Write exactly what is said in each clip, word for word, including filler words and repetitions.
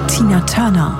Tina Turner.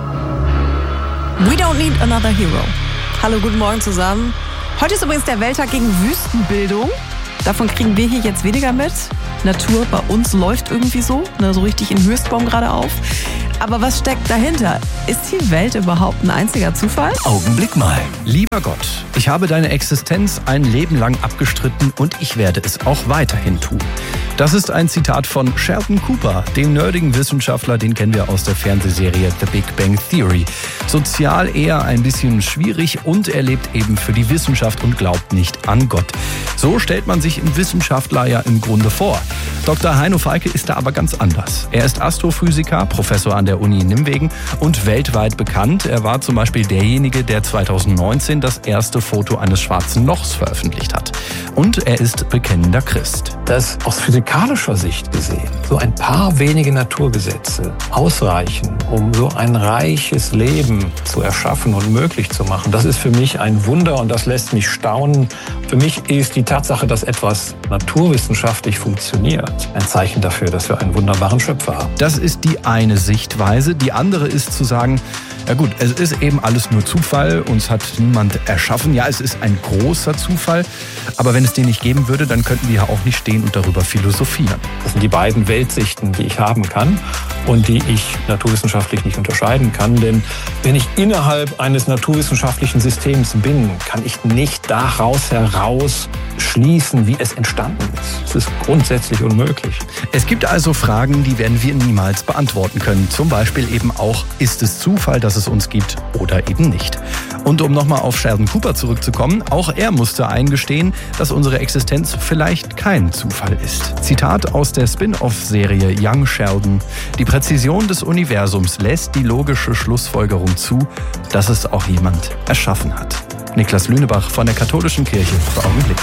We don't need another hero. Hallo, guten Morgen zusammen. Heute ist übrigens der Welttag gegen Wüstenbildung. Davon kriegen wir hier jetzt weniger mit. Natur bei uns läuft irgendwie so, ne, so richtig in Höchstbaum gerade auf. Aber was steckt dahinter? Ist die Welt überhaupt ein einziger Zufall? Augenblick mal. Lieber Gott, ich habe deine Existenz ein Leben lang abgestritten und ich werde es auch weiterhin tun. Das ist ein Zitat von Sheldon Cooper, dem nerdigen Wissenschaftler, den kennen wir aus der Fernsehserie The Big Bang Theory. Sozial eher ein bisschen schwierig und er lebt eben für die Wissenschaft und glaubt nicht an Gott. So stellt man sich einen Wissenschaftler ja im Grunde vor. Doktor Heino Falke ist da aber ganz anders. Er ist Astrophysiker, Professor an der Uni Nimwegen und weltweit bekannt. Er war zum Beispiel derjenige, der zweitausendneunzehn das erste Foto eines schwarzen Lochs veröffentlicht hat. Und er ist bekennender Christ. Dass aus physikalischer Sicht gesehen so ein paar wenige Naturgesetze ausreichen, um so ein reiches Leben zu erschaffen und möglich zu machen, das ist für mich ein Wunder und das lässt mich staunen. Für mich ist die Tatsache, dass etwas naturwissenschaftlich funktioniert, ein Zeichen dafür, dass wir einen wunderbaren Schöpfer haben. Das ist die eine Sichtweise. Die andere ist zu sagen, ja gut, es ist eben alles nur Zufall, uns hat niemand erschaffen. Ja, es ist ein großer Zufall, aber wenn es den nicht geben würde, dann könnten wir ja auch nicht stehen und darüber philosophieren. Das sind die beiden Weltsichten, die ich haben kann und die ich naturwissenschaftlich nicht unterscheiden kann. Denn wenn ich innerhalb eines naturwissenschaftlichen Systems bin, kann ich nicht daraus heraus schließen, wie es entstanden ist. Es ist grundsätzlich unmöglich. Es gibt also Fragen, die werden wir niemals beantworten können. Zum Beispiel eben auch, ist es Zufall, dass es uns gibt oder eben nicht? Und um nochmal auf Sheldon Cooper zurückzukommen, auch er musste eingestehen, dass unsere Existenz vielleicht kein Zufall ist. Zitat aus der Spin-off-Serie Young Sheldon: Die Präzision des Universums lässt die logische Schlussfolgerung zu, dass es auch jemand erschaffen hat. Niklas Lünebach von der Katholischen Kirche für Augenblick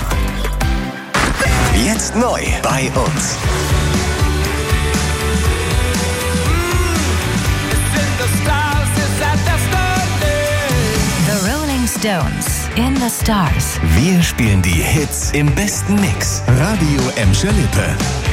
mal. Jetzt neu bei uns. The Rolling Stones in the Stars. Wir spielen die Hits im besten Mix. Radio Emscher Lippe.